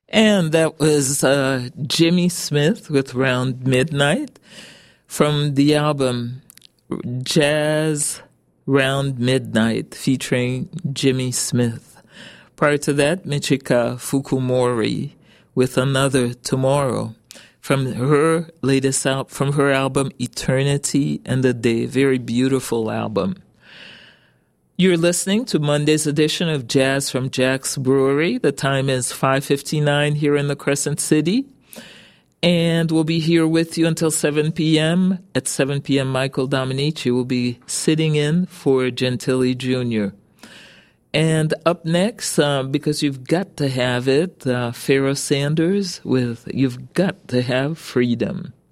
And that was Jimmy Smith with Round Midnight from the album Jazz Round Midnight featuring Jimmy Smith. Prior to that, Michika Fukumori with Another Tomorrow from her latest from her album Eternity and the Day. Very beautiful album. You're listening to Monday's edition of Jazz from Jack's Brewery. The time is 5:59 here in the Crescent City. And we'll be here with you until 7 p.m. At 7 p.m., Michael Dominici will be sitting in for Gentili Jr. And up next, because you've got to have it, Pharoah Sanders with You've Got to Have Freedom.